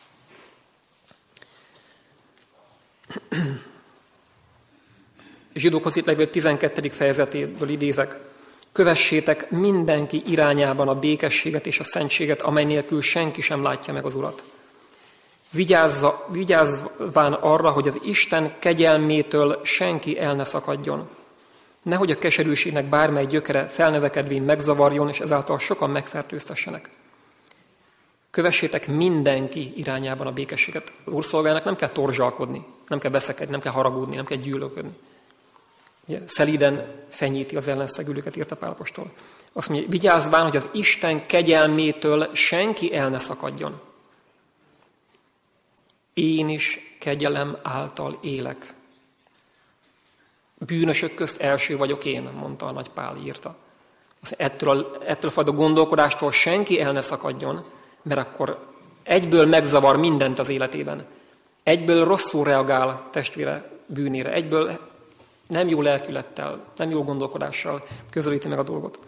Zsidókhoz itt levél tizenkettedik fejezetéből idézek. Kövessétek mindenki irányában a békességet és a szentséget, amely nélkül senki sem látja meg az Urat. Vigyázza, vigyázván arra, hogy az Isten kegyelmétől senki el ne szakadjon. Nehogy a keserűségnek bármely gyökere felnövekedvén megzavarjon, és ezáltal sokan megfertőztessenek. Kövessétek mindenki irányában a békességet. Az Úrszolgának nem kell torzsalkodni, nem kell veszekedni, nem kell haragudni, nem kell gyűlölködni. Ugye, szelíden fenyíti az ellenszegülőket, írta Pál apostol. Azt mondja, vigyázván, hogy az Isten kegyelmétől senki el ne szakadjon. Én is kegyelem által élek. Bűnösök közt első vagyok én, mondta a nagy Pál, írta. Azt ettől a, ettől a fajta gondolkodástól senki el ne szakadjon, mert akkor egyből megzavar mindent az életében. Egyből rosszul reagál testvére bűnére, egyből nem jó lelkülettel, nem jó gondolkodással közelíti meg a dolgot.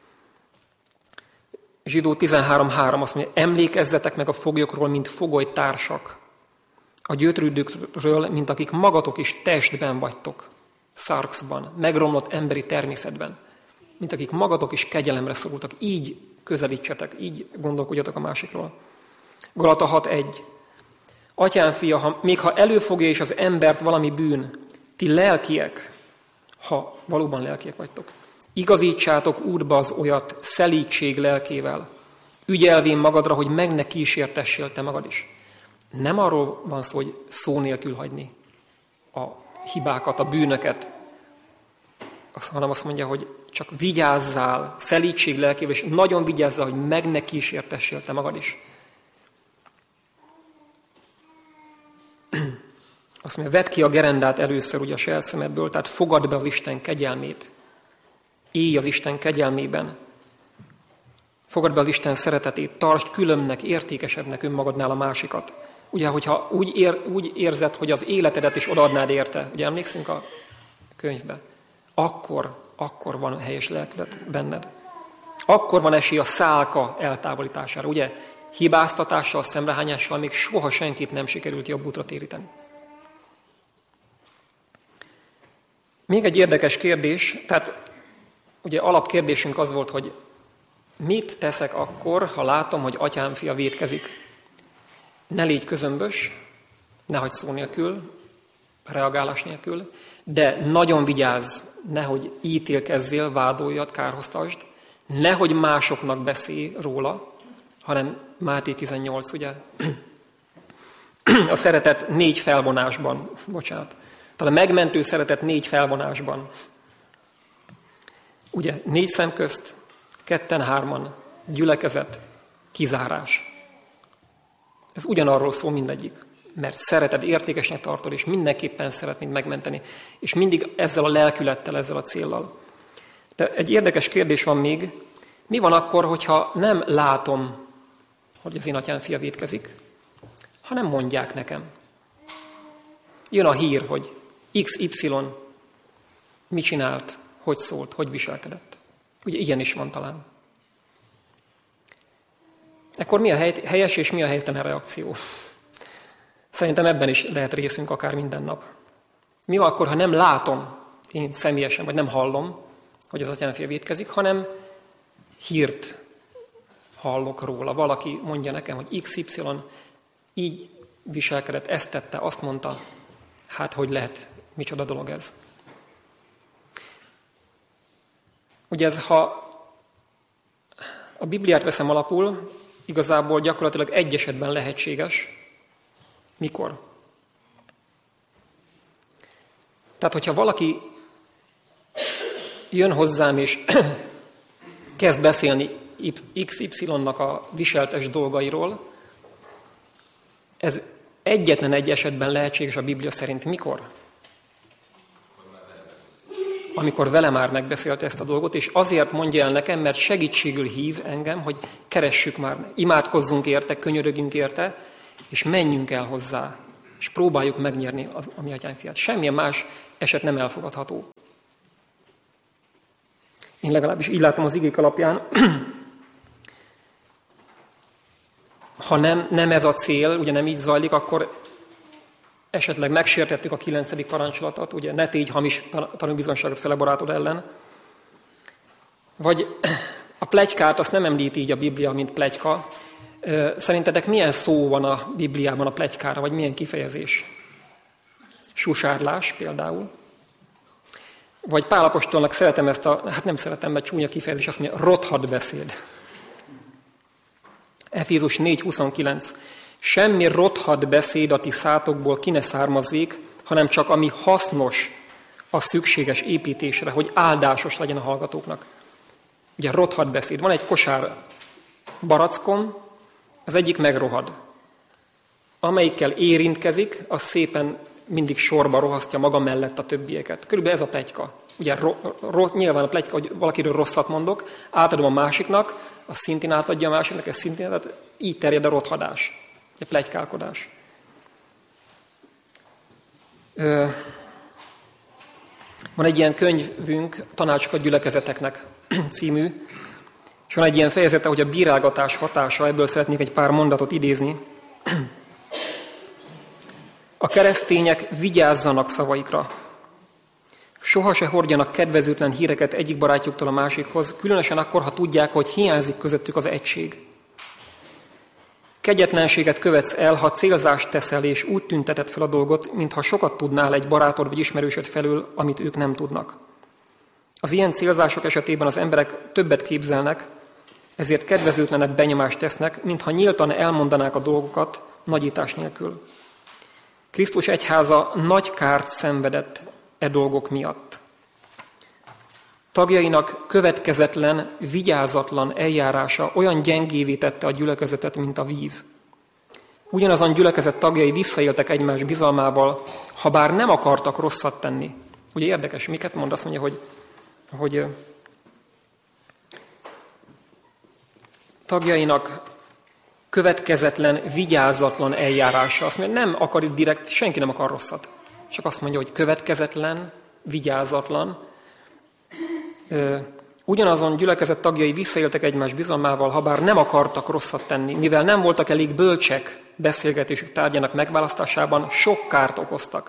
Zsidó tizenhárom három azt mondja, emlékezzetek meg a foglyokról, mint fogolytársak, a gyötrődőkről, mint akik magatok is testben vagytok, szarkszban, megromlott emberi természetben, mint akik magatok is kegyelemre szorultak, így közelítsetek, így gondolkodjatok a másikról. Galata hat egy. Atyám fia, ha, még ha előfogja is az embert valami bűn, ti lelkiek, ha valóban lelkiek vagytok, igazítsátok útba az olyat szelídség lelkével, ügyelvén magadra, hogy meg ne kísértessél te magad is. Nem arról van szó, hogy szó nélkül hagyni a hibákat, a bűnöket, hanem azt mondja, hogy csak vigyázzál, szelídség lelkével, és nagyon vigyázzál, hogy meg ne kísértessél te magad is. Azt mondja, vedd ki a gerendát először ugye a saját szemedből, tehát fogadd be az Isten kegyelmét. Élj az Isten kegyelmében. Fogadd be az Isten szeretetét, tartsd különbnek, értékesebbnek önmagadnál a másikat. Ugye, hogyha úgy, ér, úgy érzed, hogy az életedet is odaadnád érte, ugye emlékszünk a könyvbe, akkor, akkor van helyes lelkület benned. Akkor van esély a szálka eltávolítására. Ugye, hibáztatással, szemrehányással még soha senkit nem sikerült jobb útra téríteni. Még egy érdekes kérdés, tehát ugye alapkérdésünk az volt, hogy mit teszek akkor, ha látom, hogy atyám fia vétkezik? Ne légy közömbös, nehogy szó nélkül, reagálás nélkül, de nagyon vigyázz, nehogy ítélkezzél, vádoljad, kárhoztasd, nehogy másoknak beszélj róla, hanem Máté tizennyolc, ugye? A szeretet négy felvonásban, bocsánat. Tehát a megmentő szeretet négy felvonásban. Ugye négy szem közt, ketten-hárman, gyülekezet, kizárás. Ez ugyanarról szól mindegyik, mert szereted, értékesnek tartod, és mindenképpen szeretnéd megmenteni, és mindig ezzel a lelkülettel, ezzel a céllal. De egy érdekes kérdés van még, mi van akkor, hogyha nem látom, hogy az én atyám fia vétkezik, hanem mondják nekem. Jön a hír, hogy iksz ipszilon mit csinált, hogy szólt, hogy viselkedett. Ugye ilyen is van talán. Ekkor mi a helyes és mi a helytelen reakció? Szerintem ebben is lehet részünk akár minden nap. Mi van akkor, ha nem látom én személyesen, vagy nem hallom, hogy az atyám fia vétkezik, hanem hírt hallok róla. Valaki mondja nekem, hogy iksz ipszilon így viselkedett, ezt tette, azt mondta, hát hogy lehet, micsoda dolog ez. Ugye ez, ha a Bibliát veszem alapul, igazából gyakorlatilag egy esetben lehetséges. Mikor? Tehát, hogyha valaki jön hozzám és kezd beszélni iksz ipszilonnak a viseltes dolgairól, ez egyetlen egy esetben lehetséges a Biblia szerint. Mikor? amikor vele már megbeszélte ezt a dolgot, és azért mondja el nekem, mert segítségül hív engem, hogy keressük már, imádkozzunk érte, könyörögjünk érte, és menjünk el hozzá, és próbáljuk megnyerni az, a mi atyánk fiát. Semmilyen más eset nem elfogadható. Én legalábbis így látom az igék alapján. Ha nem, nem ez a cél, ugye nem így zajlik, akkor esetleg megsértettük a kilencedik parancsolatot, ugye ne tégy hamis tanúbizonyságot fel a barátod ellen. Vagy a pletykát azt nem említi így a Biblia, mint pletyka. Szerintetek milyen szó van a Bibliában a pletykára, vagy milyen kifejezés? Susárlás például. Vagy Pál apostolnak szeretem ezt a, hát nem szeretem, mert csúnya kifejezés, azt mondja, rothadt beszéd. Efézus négy huszonkilenc. Semmi rothadt beszéd a ti szátokból ki ne származzék, hanem csak ami hasznos a szükséges építésre, hogy áldásos legyen a hallgatóknak. Ugye rothadt beszéd. Van egy kosár barackon, az egyik megrohad. Amelyikkel érintkezik, az szépen mindig sorba rohasztja maga mellett a többieket. Körülbelül ez a pletyka. Ugye ro, ro, nyilván a pletyka, hogy valakiről rosszat mondok, átadom a másiknak, az szintén átadja a másiknak, ez szintén, tehát így terjed a rothadás, a pletykálkodás. Ö, van egy ilyen könyvünk, Tanácsokat gyülekezeteknek című, és van egy ilyen fejezete, hogy a bírálgatás hatása, ebből szeretnék egy pár mondatot idézni. A keresztények vigyázzanak szavaikra. Soha se hordjanak kedvezőtlen híreket egyik barátjuktól a másikhoz, különösen akkor, ha tudják, hogy hiányzik közöttük az egység. Kegyetlenséget követsz el, ha célzást teszel, és úgy tünteted fel a dolgot, mintha sokat tudnál egy barátod vagy ismerősöd felől, amit ők nem tudnak. Az ilyen célzások esetében az emberek többet képzelnek, ezért kedvezőtlenebb benyomást tesznek, mintha nyíltan elmondanák a dolgokat nagyítás nélkül. Krisztus egyháza nagy kárt szenvedett e dolgok miatt. Tagjainak következetlen, vigyázatlan eljárása olyan gyengévé tette a gyülekezetet, mint a víz. Ugyanazon gyülekezet tagjai visszaéltek egymás bizalmával, ha bár nem akartak rosszat tenni. Ugye érdekes, miket mond? Azt mondja, hogy, hogy tagjainak következetlen, vigyázatlan eljárása. Azt mondja, nem akar itt direkt, senki nem akar rosszat. Csak azt mondja, hogy következetlen, vigyázatlan. Ugyanazon gyülekezet tagjai visszaéltek egymás bizalmával, ha bár nem akartak rosszat tenni, mivel nem voltak elég bölcsek beszélgetésük tárgyának megválasztásában, sok kárt okoztak.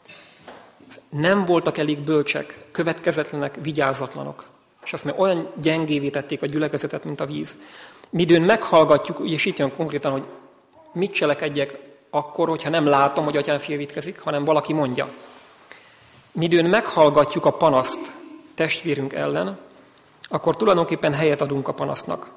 Nem voltak elég bölcsek, következetlenek, vigyázatlanok. És azt mondja, olyan gyengévé tették a gyülekezetet, mint a víz. Midőn meghallgatjuk, és itt jön konkrétan, hogy mit cselekedjek akkor, hogyha nem látom, hogy atyám fia vitkezik, hanem valaki mondja. Midőn meghallgatjuk a panaszt testvérünk ellen, akkor tulajdonképpen helyet adunk a panasznak.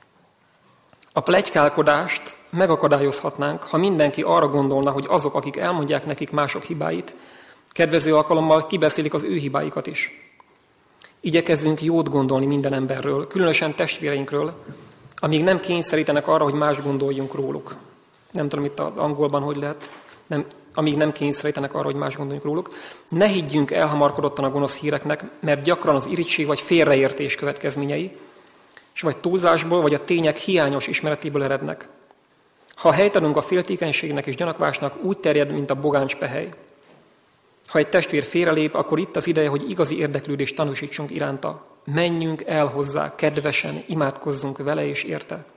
A pletykálkodást megakadályozhatnánk, ha mindenki arra gondolna, hogy azok, akik elmondják nekik mások hibáit, kedvező alkalommal kibeszélik az ő hibáikat is. Igyekezzünk jót gondolni minden emberről, különösen testvéreinkről, amíg nem kényszerítenek arra, hogy más gondoljunk róluk. Nem tudom, itt az angolban hogy lehet, nem, amíg nem kényszerítenek arra, hogy más gondoljunk róluk. Ne higgyünk elhamarkodottan a gonosz híreknek, mert gyakran az irigység vagy félreértés következményei, és vagy túlzásból, vagy a tények hiányos ismeretéből erednek. Ha helyt adunk a féltékenységnek és gyanakvásnak, úgy terjed, mint a bogáncs pehely. Ha egy testvér félrelép, akkor itt az ideje, hogy igazi érdeklődést tanúsítsunk iránta. Menjünk el hozzá, kedvesen, imádkozzunk vele és érte.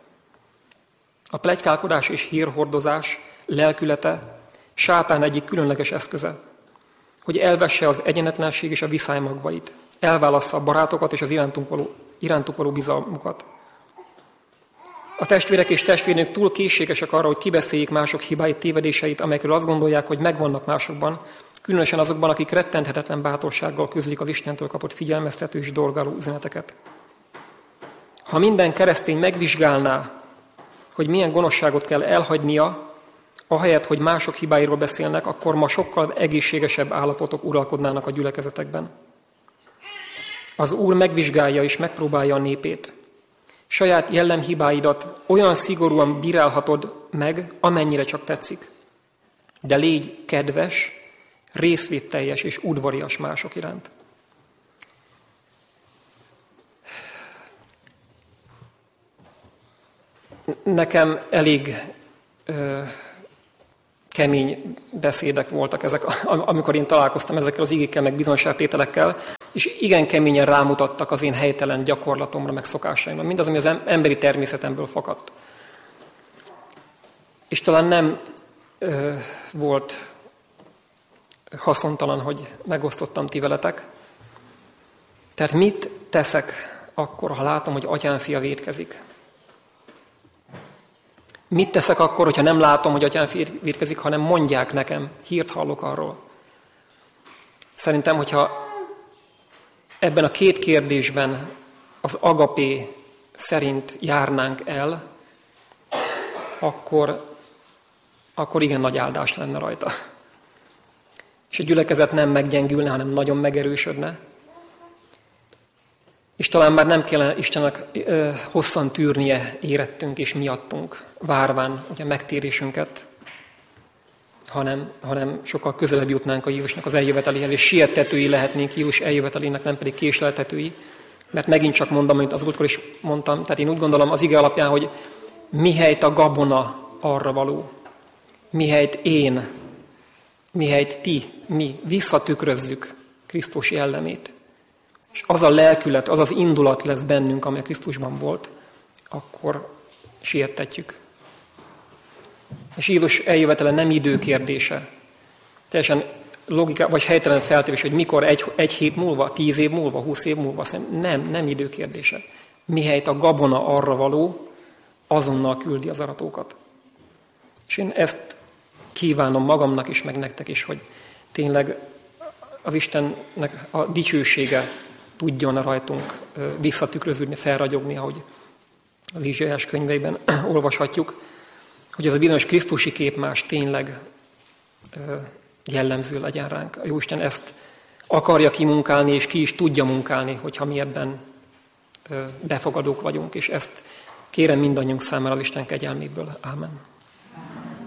A pletykálkodás és hírhordozás lelkülete sátán egyik különleges eszköze, hogy elvesse az egyenetlenség és a viszály magvait, elválassza a barátokat és az irántunk való, irántuk való bizalmukat. A testvérek és testvérnők túl készségesek arra, hogy kibeszéljék mások hibáit, tévedéseit, amelyekről azt gondolják, hogy megvannak másokban, különösen azokban, akik rettenthetetlen bátorsággal közlik az Istentől kapott figyelmeztető és dolgáló üzeneteket. Ha minden keresztény megvizsgálná, hogy milyen gonoszságot kell elhagynia, ahelyett, hogy mások hibáiról beszélnek, akkor ma sokkal egészségesebb állapotok uralkodnának a gyülekezetekben. Az Úr megvizsgálja és megpróbálja a népét. Saját jellemhibáidat olyan szigorúan bírálhatod meg, amennyire csak tetszik. De légy kedves, részvételjes és udvarias mások iránt. nekem elég ö, kemény beszédek voltak ezek, amikor én találkoztam ezekkel az igékkel, meg bizonságtételekkel, és igen keményen rámutattak az én helytelen gyakorlatomra, meg szokásaimra. Mindaz, ami az emberi természetemből fakadt. És talán nem ö, volt haszontalan, hogy megosztottam ti veletek. Tehát mit teszek akkor, ha látom, hogy atyám fia vétkezik? Mit teszek akkor, hogyha nem látom, hogy atyám fia vétkezik, hanem mondják nekem, hírt hallok arról? Szerintem, hogyha ebben a két kérdésben az agapé szerint járnánk el, akkor, akkor igen nagy áldás lenne rajta. És a gyülekezet nem meggyengülne, hanem nagyon megerősödne. És talán már nem kellene Istennek ö, hosszan tűrnie érettünk és miattunk, várván ugye megtérésünket, hanem, hanem sokkal közelebb jutnánk a Jézusnak az eljöveteléhez, és siettetői lehetnénk Jézus eljövetelének, nem pedig késleltetői. Mert megint csak mondom, amit az múltkor is mondtam, tehát én úgy gondolom az ige alapján, hogy mihelyt a gabona arra való, mihelyt én, mihelyt ti, mi visszatükrözzük Krisztus jellemét, és az a lelkület, az az indulat lesz bennünk, amely Krisztusban volt, akkor siettetjük. És Jézus eljövetele nem idő kérdése. Teljesen logika, vagy helytelen feltevés, hogy mikor, egy, egy hét múlva, tíz év múlva, húsz év múlva. Nem, nem idő kérdése. Mihelyt a gabona arra való, azonnal küldi az aratókat. És én ezt kívánom magamnak is, meg nektek is, hogy tényleg az Istennek a dicsősége tudjon rajtunk visszatükröződni, felragyogni, ahogy az Izsaiás könyveiben olvashatjuk, hogy ez a bizonyos krisztusi képmás tényleg jellemző legyen ránk. A Jóisten ezt akarja kimunkálni, és ki is tudja munkálni, hogyha mi ebben befogadók vagyunk, és ezt kérem mindannyiunk számára az Isten kegyelméből. Ámen.